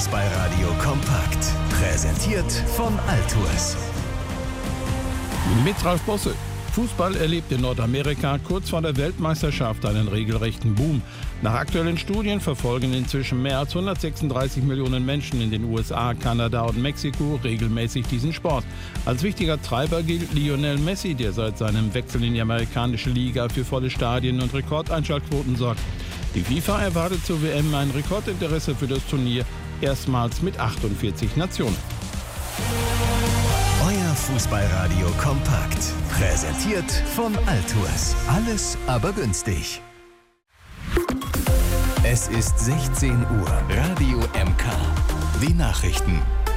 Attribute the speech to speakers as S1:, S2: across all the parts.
S1: Fußballradio kompakt. Präsentiert von Altours.
S2: Mit Ralf Bosse. Fußball erlebt in Nordamerika kurz vor der Weltmeisterschaft einen regelrechten Boom. Nach aktuellen Studien verfolgen inzwischen mehr als 136 Millionen Menschen in den USA, Kanada und Mexiko regelmäßig diesen Sport. Als wichtiger Treiber gilt Lionel Messi, der seit seinem Wechsel in die amerikanische Liga für volle Stadien und Rekordeinschaltquoten sorgt. Die FIFA erwartet zur WM ein Rekordinteresse für das Turnier, erstmals mit 48 Nationen.
S1: Euer Fußballradio kompakt. Präsentiert von Altours. Alles aber günstig. Es ist 16 Uhr. Radio MK. Die Nachrichten.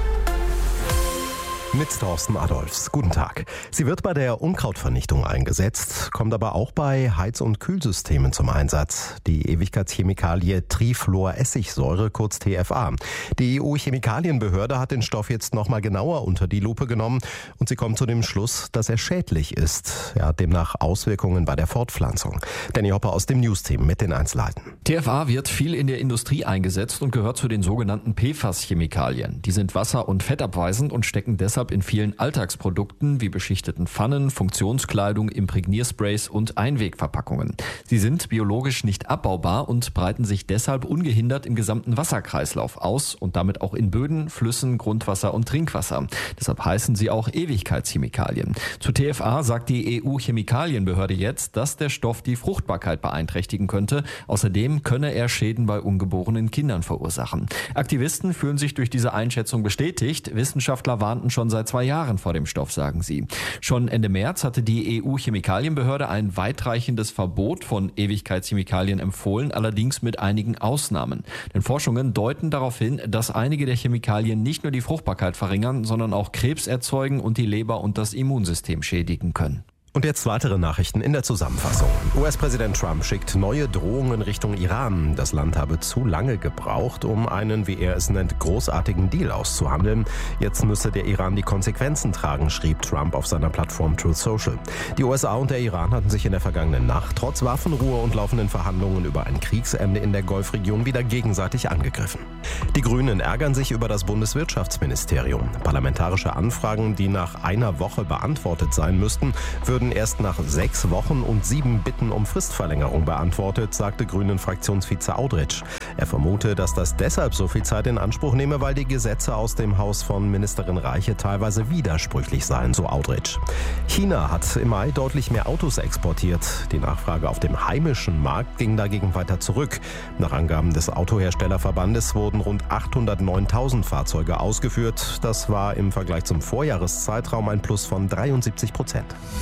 S3: Mit Thorsten Adolfs. Guten Tag. Sie wird bei der Unkrautvernichtung eingesetzt, kommt aber auch bei Heiz- und Kühlsystemen zum Einsatz. Die Ewigkeitschemikalie Trifluoressigsäure, kurz TFA. Die EU-Chemikalienbehörde hat den Stoff jetzt nochmal genauer unter die Lupe genommen und sie kommt zu dem Schluss, dass er schädlich ist. Er hat demnach Auswirkungen bei der Fortpflanzung. Danny Hopper aus dem News-Team mit den Einzelheiten.
S4: TFA wird viel in der Industrie eingesetzt und gehört zu den sogenannten PFAS-Chemikalien. Die sind wasser- und fettabweisend und stecken deshalb in vielen Alltagsprodukten wie beschichteten Pfannen, Funktionskleidung, Imprägniersprays und Einwegverpackungen. Sie sind biologisch nicht abbaubar und breiten sich deshalb ungehindert im gesamten Wasserkreislauf aus und damit auch in Böden, Flüssen, Grundwasser und Trinkwasser. Deshalb heißen sie auch Ewigkeitschemikalien. Zu TFA sagt die EU-Chemikalienbehörde jetzt, dass der Stoff die Fruchtbarkeit beeinträchtigen könnte. Außerdem könne er Schäden bei ungeborenen Kindern verursachen. Aktivisten fühlen sich durch diese Einschätzung bestätigt. Wissenschaftler warnten schon seit 2 Jahren vor dem Stoff, sagen sie. Schon Ende März hatte die EU-Chemikalienbehörde ein weitreichendes Verbot von Ewigkeitschemikalien empfohlen, allerdings mit einigen Ausnahmen. Denn Forschungen deuten darauf hin, dass einige der Chemikalien nicht nur die Fruchtbarkeit verringern, sondern auch Krebs erzeugen und die Leber und das Immunsystem schädigen können.
S3: Und jetzt weitere Nachrichten in der Zusammenfassung. US-Präsident Trump schickt neue Drohungen Richtung Iran. Das Land habe zu lange gebraucht, um einen, wie er es nennt, großartigen Deal auszuhandeln. Jetzt müsse der Iran die Konsequenzen tragen, schrieb Trump auf seiner Plattform Truth Social. Die USA und der Iran hatten sich in der vergangenen Nacht trotz Waffenruhe und laufenden Verhandlungen über ein Kriegsende in der Golfregion wieder gegenseitig angegriffen. Die Grünen ärgern sich über das Bundeswirtschaftsministerium. Parlamentarische Anfragen, die nach einer Woche beantwortet sein müssten, würden erst nach 6 Wochen und 7 Bitten um Fristverlängerung beantwortet, sagte Grünen-Fraktionsvize Audretsch. Er vermute, dass das deshalb so viel Zeit in Anspruch nehme, weil die Gesetze aus dem Haus von Ministerin Reiche teilweise widersprüchlich seien, so Audretsch. China hat im Mai deutlich mehr Autos exportiert. Die Nachfrage auf dem heimischen Markt ging dagegen weiter zurück. Nach Angaben des Autoherstellerverbandes wurden rund 809.000 Fahrzeuge ausgeführt. Das war im Vergleich zum Vorjahreszeitraum ein Plus von 73%.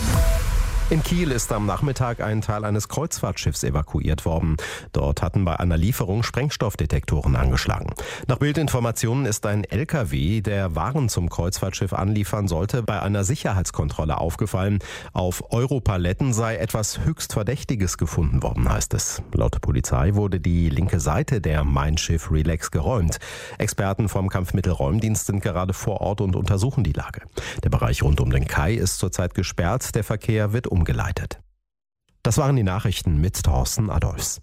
S3: In Kiel ist am Nachmittag ein Teil eines Kreuzfahrtschiffs evakuiert worden. Dort hatten bei einer Lieferung Sprengstoffdetektoren angeschlagen. Nach Bildinformationen ist ein LKW, der Waren zum Kreuzfahrtschiff anliefern sollte, bei einer Sicherheitskontrolle aufgefallen. Auf Europaletten sei etwas höchst Verdächtiges gefunden worden, heißt es. Laut Polizei wurde die linke Seite der Mein Schiff Relax geräumt. Experten vom Kampfmittelräumdienst sind gerade vor Ort und untersuchen die Lage. Der Bereich rund um den Kai ist zurzeit gesperrt. Der Verkehr wird umgeleitet. Das waren die Nachrichten mit Thorsten Adolfs.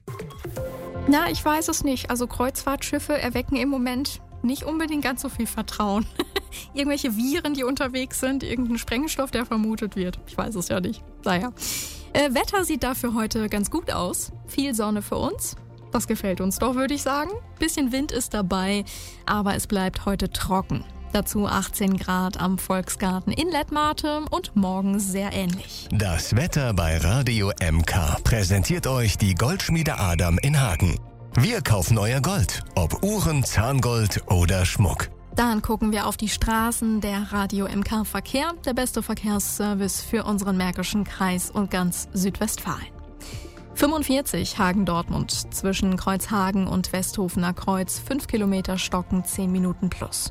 S5: Na, ich weiß es nicht. Also Kreuzfahrtschiffe erwecken im Moment nicht unbedingt ganz so viel Vertrauen. Irgendwelche Viren, die unterwegs sind, irgendein Sprengstoff, der vermutet wird. Ich weiß es ja nicht. Naja. Wetter sieht dafür heute ganz gut aus. Viel Sonne für uns. Das gefällt uns doch, würde ich sagen. Bisschen Wind ist dabei, aber es bleibt heute trocken. Dazu 18 Grad am Volksgarten in Lettmate und morgen sehr ähnlich.
S1: Das Wetter bei Radio MK präsentiert euch die Goldschmiede Adam in Hagen. Wir kaufen euer Gold, ob Uhren, Zahngold oder Schmuck.
S5: Dann gucken wir auf die Straßen. Der Radio MK Verkehr, der beste Verkehrsservice für unseren Märkischen Kreis und ganz Südwestfalen. 45 Hagen-Dortmund zwischen Kreuzhagen und Westhofener Kreuz, 5 Kilometer Stocken, 10 Minuten plus.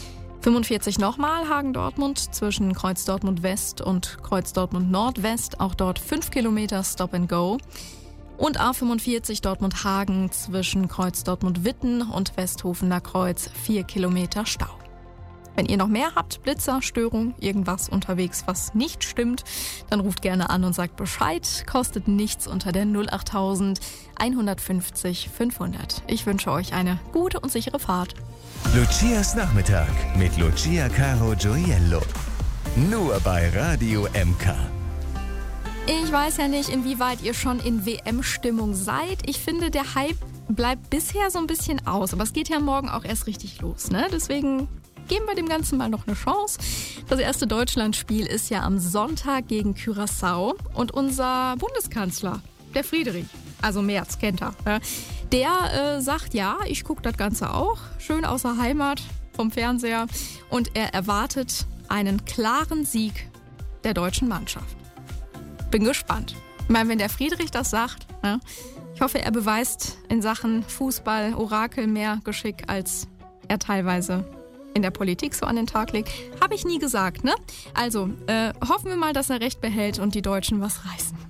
S5: 45 nochmal Hagen-Dortmund zwischen Kreuz Dortmund West und Kreuz Dortmund Nordwest, auch dort 5 Kilometer Stop and Go. Und A45 Dortmund-Hagen zwischen Kreuz Dortmund Witten und Westhofener Kreuz, 4 Kilometer Stau. Wenn ihr noch mehr habt, Blitzer, Störung, irgendwas unterwegs, was nicht stimmt, dann ruft gerne an und sagt Bescheid. Kostet nichts unter der 08000 150 500. Ich wünsche euch eine gute und sichere Fahrt.
S1: Lucias Nachmittag mit Lucia Caro Gioiello. Nur bei Radio MK.
S5: Ich weiß ja nicht, inwieweit ihr schon in WM-Stimmung seid. Ich finde, der Hype bleibt bisher so ein bisschen aus. Aber es geht ja morgen auch erst richtig los, ne? Deswegen geben wir dem Ganzen mal noch eine Chance. Das erste Deutschlandspiel ist ja am Sonntag gegen Curaçao. Und unser Bundeskanzler, der Friedrich, also Merz, kennt er, ne? Der sagt, ja, ich gucke das Ganze auch. Schön außer Heimat vom Fernseher. Und er erwartet einen klaren Sieg der deutschen Mannschaft. Bin gespannt. Ich meine, wenn der Friedrich das sagt, ne? Ich hoffe, er beweist in Sachen Fußball Orakel mehr Geschick, als er teilweise in der Politik so an den Tag legt. Habe ich nie gesagt, ne? Also, hoffen wir mal, dass er recht behält und die Deutschen was reißen.